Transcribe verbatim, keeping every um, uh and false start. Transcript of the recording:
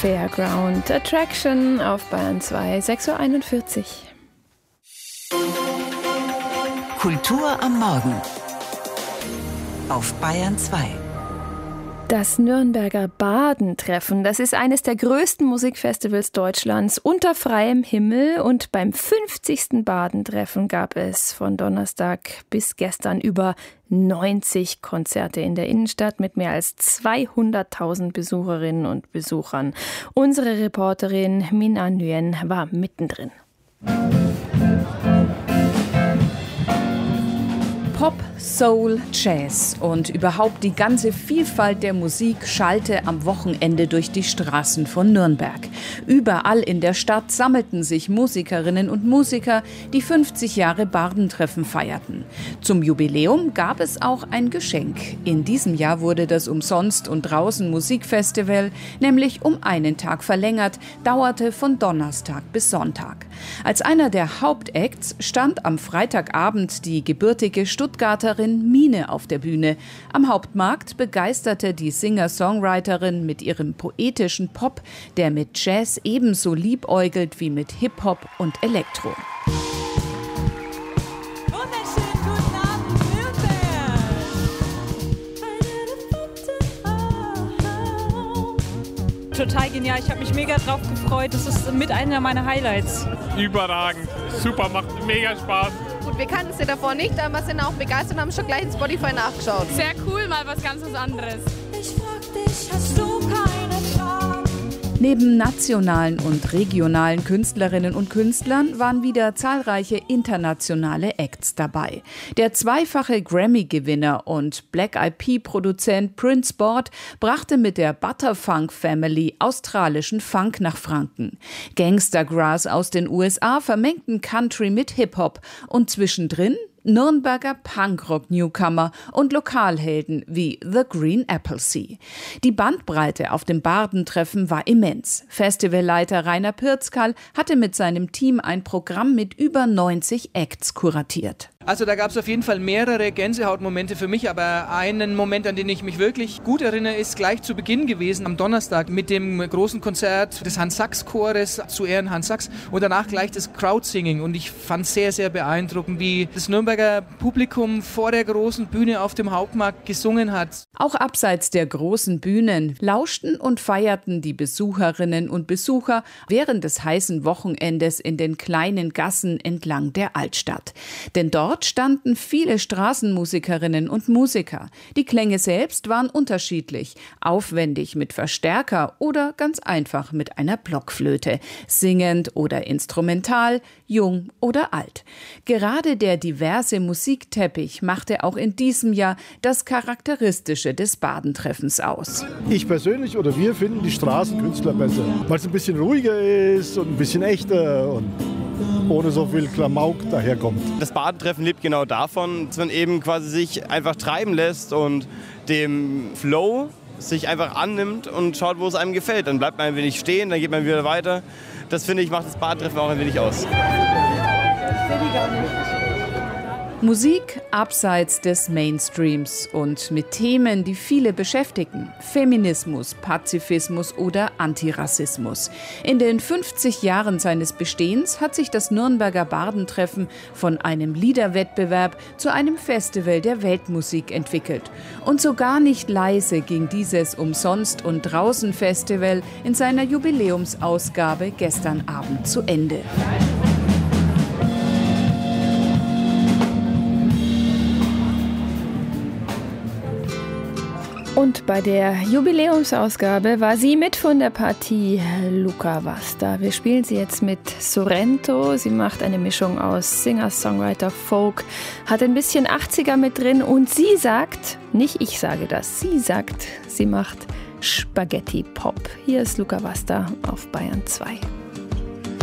Fairground Attraction auf Bayern zwei, sechs Uhr einundvierzig. Kultur am Morgen auf Bayern zwei. Das Nürnberger Bardentreffen, das ist eines der größten Musikfestivals Deutschlands unter freiem Himmel, und beim fünfzigsten Bardentreffen gab es von Donnerstag bis gestern über neunzig Konzerte in der Innenstadt mit mehr als zweihunderttausend Besucherinnen und Besuchern. Unsere Reporterin Mina Nguyen war mittendrin. Pop, Soul, Jazz und überhaupt die ganze Vielfalt der Musik schallte am Wochenende durch die Straßen von Nürnberg. Überall in der Stadt sammelten sich Musikerinnen und Musiker, die fünfzig Jahre Bardentreffen feierten. Zum Jubiläum gab es auch ein Geschenk. In diesem Jahr wurde das Umsonst- und Draußen-Musikfestival nämlich um einen Tag verlängert, dauerte von Donnerstag bis Sonntag. Als einer der Hauptacts stand am Freitagabend die gebürtige Stuttgarterin Mine auf der Bühne. Am Hauptmarkt begeisterte die Singer-Songwriterin mit ihrem poetischen Pop, der mit Jazz ebenso liebäugelt wie mit Hip-Hop und Elektro. Total genial, ich habe mich mega drauf gefreut. Das ist mit einer meiner Highlights. Überragend, super, macht mega Spaß. Gut, wir kannten sie davor nicht, aber sind auch begeistert und haben schon gleich in Spotify nachgeschaut. Sehr cool, mal was ganz was anderes. Ich frag dich, hast du keine Fragen? Neben nationalen und regionalen Künstlerinnen und Künstlern waren wieder zahlreiche internationale Acts dabei. Der zweifache Grammy-Gewinner und Black Eyed Peas-Produzent Prince Bort brachte mit der Butterfunk Family australischen Funk nach Franken. Gangstagrass aus den U S A vermengten Country mit Hip-Hop und zwischendrin Nürnberger Punkrock-Newcomer und Lokalhelden wie The Green Appleseed. Die Bandbreite auf dem Bardentreffen war immens. Festivalleiter Rainer Pirzkal hatte mit seinem Team ein Programm mit über neunzig Acts kuratiert. Also da gab es auf jeden Fall mehrere Gänsehautmomente für mich, aber einen Moment, an den ich mich wirklich gut erinnere, ist gleich zu Beginn gewesen, am Donnerstag mit dem großen Konzert des Hans-Sachs-Chores zu Ehren Hans Sachs und danach gleich das Crowdsinging, und ich fand sehr, sehr beeindruckend, wie das Nürnberger Publikum vor der großen Bühne auf dem Hauptmarkt gesungen hat. Auch abseits der großen Bühnen lauschten und feierten die Besucherinnen und Besucher während des heißen Wochenendes in den kleinen Gassen entlang der Altstadt. Denn dort Dort standen viele Straßenmusikerinnen und Musiker. Die Klänge selbst waren unterschiedlich, aufwendig mit Verstärker oder ganz einfach mit einer Blockflöte, singend oder instrumental, jung oder alt. Gerade der diverse Musikteppich machte auch in diesem Jahr das Charakteristische des Bardentreffens aus. Ich persönlich oder wir finden die Straßenkünstler besser, weil es ein bisschen ruhiger ist und ein bisschen echter und ohne so viel Klamauk daherkommt. Das Bardentreffen lebt genau davon, dass man eben quasi sich einfach treiben lässt und dem Flow sich einfach annimmt und schaut, wo es einem gefällt. Dann bleibt man ein wenig stehen, dann geht man wieder weiter. Das, finde ich, macht das Bardentreffen auch ein wenig aus. Musik abseits des Mainstreams und mit Themen, die viele beschäftigen. Feminismus, Pazifismus oder Antirassismus. In den fünfzig Jahren seines Bestehens hat sich das Nürnberger Bardentreffen von einem Liederwettbewerb zu einem Festival der Weltmusik entwickelt. Und so gar nicht leise ging dieses Umsonst- und Draußen-Festival in seiner Jubiläumsausgabe gestern Abend zu Ende. Und bei der Jubiläumsausgabe war sie mit von der Partie Luca Vasta. Wir spielen sie jetzt mit Sorrento. Sie macht eine Mischung aus Singer, Songwriter, Folk, hat ein bisschen achtziger mit drin, und sie sagt, nicht ich sage das, sie sagt, sie macht Spaghetti Pop. Hier ist Luca Vasta auf Bayern zwei.